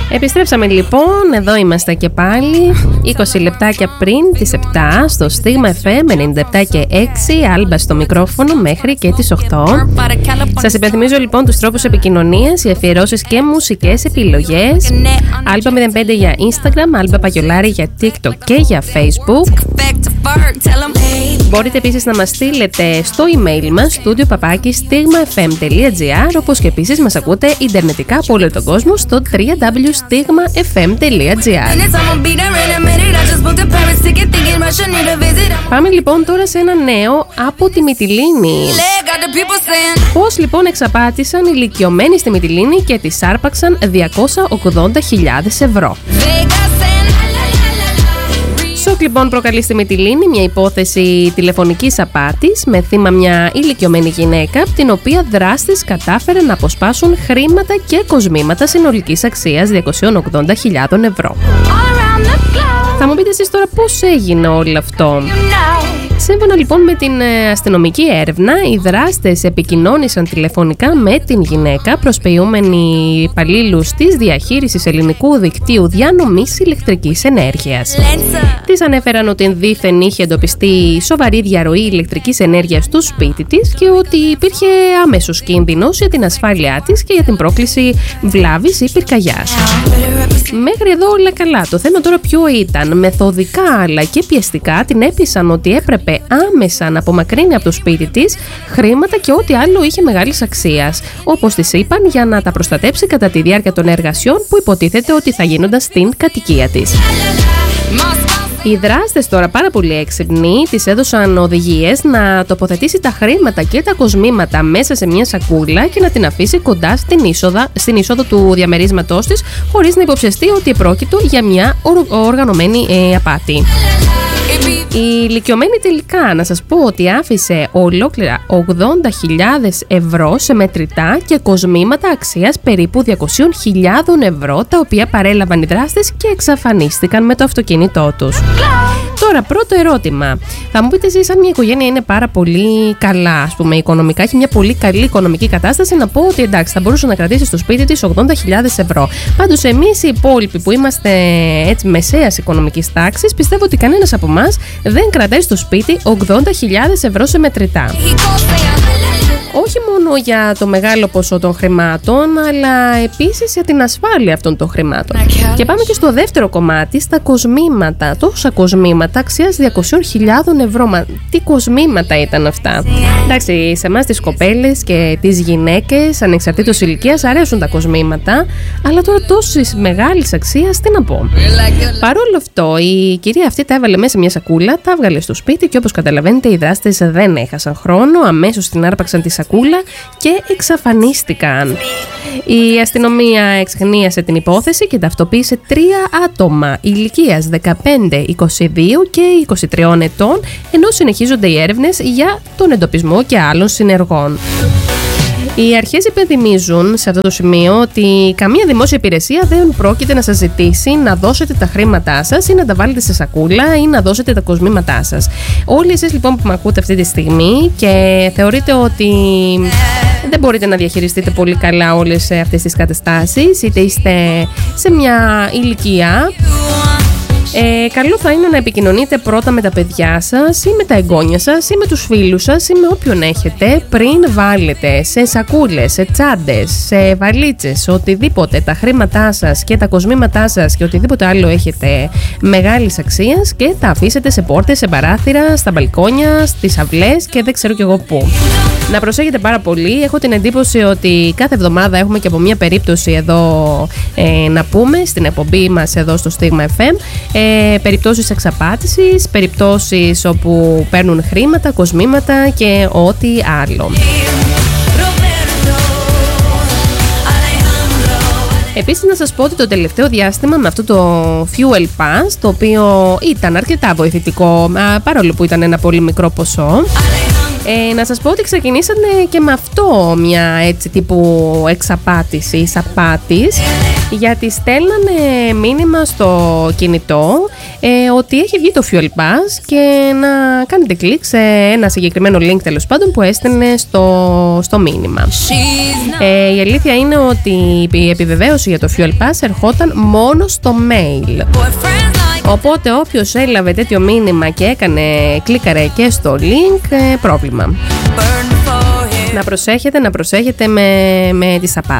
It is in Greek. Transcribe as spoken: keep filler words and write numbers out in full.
Επιστρέψαμε λοιπόν, εδώ είμαστε και πάλι είκοσι λεπτάκια πριν τις επτά στο Στίγμα εφ εμ ενενήντα επτά και έξι, Άλμπα στο μικρόφωνο μέχρι και τις οκτώ. Σας υπενθυμίζω λοιπόν τους τρόπους επικοινωνίας, οι αφιερώσεις και μουσικές επιλογές. Άλμπα μηδέν πέντε για Instagram, Άλμπα Παγιολάρη για TikTok και για Facebook. Μπορείτε επίσης να μας στείλετε στο email μας studio παπάκι στίγμα εφ εμ τελεία τζι άρ, όπως και επίσης μας ακούτε ιντερνετικά από όλο τον κόσμο στο double-u double-u double-u τελεία στίγμα εφ εμ τελεία τζι άρ. Πάμε λοιπόν τώρα σε ένα νέο από τη Μυτιλήνη. Πώς λοιπόν εξαπάτησαν ηλικιωμένοι στη Μυτιλήνη και τις άρπαξαν διακόσιες ογδόντα χιλιάδες ευρώ. Σοκ λοιπόν προκαλεί στη Μυτιλήνη μια υπόθεση τηλεφωνικής απάτης με θύμα μια ηλικιωμένη γυναίκα, την οποία δράστες κατάφεραν να αποσπάσουν χρήματα και κοσμήματα συνολικής αξίας διακόσιες ογδόντα χιλιάδες ευρώ. Θα μου πείτε εσείς τώρα πώς έγινε όλο αυτό. Σύμφωνα λοιπόν με την αστυνομική έρευνα, οι δράστες επικοινώνησαν τηλεφωνικά με την γυναίκα, προσποιούμενοι υπαλλήλους της διαχείρισης ελληνικού δικτύου διανομής ηλεκτρικής ενέργειας. Της ανέφεραν ότι δήθεν είχε εντοπιστεί σοβαρή διαρροή ηλεκτρικής ενέργειας στο σπίτι της και ότι υπήρχε άμεσος κίνδυνος για την ασφάλειά της και για την πρόκληση βλάβης ή πυρκαγιάς. Μέχρι εδώ όλα καλά. Το θέμα τώρα ποιο ήταν? Μεθοδικά αλλά και πιεστικά την έπεισαν ότι έπρεπε άμεσα να απομακρύνει από το σπίτι της χρήματα και ό,τι άλλο είχε μεγάλης αξίας, όπως της είπαν, για να τα προστατέψει κατά τη διάρκεια των εργασιών που υποτίθεται ότι θα γίνονταν στην κατοικία της. Οι δράστες τώρα, πάρα πολύ έξυπνοι, της έδωσαν οδηγίες να τοποθετήσει τα χρήματα και τα κοσμήματα μέσα σε μια σακούλα και να την αφήσει κοντά στην, είσοδα, στην είσοδο του διαμερίσματός της, χωρίς να υποψιαστεί ότι επρόκειτο για μια οργανωμένη ε, απάτη. Η ηλικιωμένη τελικά, να σας πω ότι άφησε ολόκληρα ογδόντα χιλιάδες ευρώ σε μετρητά και κοσμήματα αξίας περίπου διακόσιες χιλιάδες ευρώ, τα οποία παρέλαβαν οι δράστες και εξαφανίστηκαν με το αυτοκίνητό τους. Τώρα, πρώτο ερώτημα. Θα μου πείτε εσείς, αν μια οικογένεια είναι πάρα πολύ καλά, ας πούμε, οικονομικά, έχει μια πολύ καλή οικονομική κατάσταση, να πω ότι εντάξει, θα μπορούσε να κρατήσει στο σπίτι της ογδόντα χιλιάδες ευρώ. Πάντως, εμείς οι υπόλοιποι που είμαστε έτσι μεσαίας οικονομικής τάξης, πιστεύω ότι κανένας από εμάς δεν κρατάει στο σπίτι ογδόντα χιλιάδες ευρώ σε μετρητά. Όχι μόνο για το μεγάλο ποσό των χρημάτων, αλλά επίσης για την ασφάλεια αυτών των χρημάτων. Και πάμε και στο δεύτερο κομμάτι, στα κοσμήματα. Τόσα κοσμήματα αξίας διακόσιες χιλιάδες ευρώ. Μα τι κοσμήματα ήταν αυτά? Εντάξει, σε εμάς τις κοπέλες και τις γυναίκες, ανεξαρτήτως ηλικίας, αρέσουν τα κοσμήματα, αλλά τώρα τόσης μεγάλης αξίας, τι να πω. Παρόλο αυτό, η κυρία αυτή τα έβαλε μέσα σε μια σακούλα, τα έβγαλε στο σπίτι και όπως καταλαβαίνετε, οι δράστες δεν έχασαν χρόνο, αμέσως την άρπαξαν τη σακούλα και εξαφανίστηκαν. Η αστυνομία εξεχνίασε την υπόθεση και ταυτοποίησε τρία άτομα ηλικίας δεκαπέντε, είκοσι δύο και είκοσι τρία ετών, ενώ συνεχίζονται οι έρευνες για τον εντοπισμό και άλλων συνεργών. Οι αρχές υπενθυμίζουν σε αυτό το σημείο ότι καμία δημόσια υπηρεσία δεν πρόκειται να σας ζητήσει να δώσετε τα χρήματά σας ή να τα βάλετε σε σακούλα ή να δώσετε τα κοσμήματά σας. Όλοι εσείς λοιπόν που με ακούτε αυτή τη στιγμή και θεωρείτε ότι δεν μπορείτε να διαχειριστείτε πολύ καλά όλες αυτές τις καταστάσεις, είτε είστε σε μια ηλικία, Ε, καλό θα είναι να επικοινωνείτε πρώτα με τα παιδιά σας ή με τα εγγόνια σας ή με τους φίλους σας ή με όποιον έχετε, πριν βάλετε σε σακούλες, σε τσάντες, σε βαλίτσες, οτιδήποτε τα χρήματά σας και τα κοσμήματά σας και οτιδήποτε άλλο έχετε μεγάλης αξίας, και τα αφήσετε σε πόρτες, σε παράθυρα, στα μπαλκόνια, στις αυλές και δεν ξέρω κι εγώ πού. Να προσέχετε πάρα πολύ. Έχω την εντύπωση ότι κάθε εβδομάδα έχουμε και από μια περίπτωση εδώ ε, να πούμε στην εκπομπή μας εδώ στο Στίγμα εφ εμ. Ε, περιπτώσεις εξαπάτησης, περιπτώσεις όπου παίρνουν χρήματα, κοσμήματα και ό,τι άλλο. Επίσης να σας πω ότι το τελευταίο διάστημα με αυτό το Fuel Pass, το οποίο ήταν αρκετά βοηθητικό παρόλο που ήταν ένα πολύ μικρό ποσό, Ε, να σας πω ότι ξεκινήσανε και με αυτό μια έτσι τύπου εξαπάτηση, απάτης, γιατί στέλνανε μήνυμα στο κινητό ε, ότι έχει βγει το Fuel Pass και να κάνετε κλικ σε ένα συγκεκριμένο link τέλος πάντων που έστελνε στο, στο μήνυμα. Ε, η αλήθεια είναι ότι η επιβεβαίωση για το Fuel Pass ερχόταν μόνο στο mail. Οπότε όποιος έλαβε τέτοιο μήνυμα και έκανε, κλίκαρε και στο link, ε, πρόβλημα. Να προσέχετε, να προσέχετε με, με τις απάτες.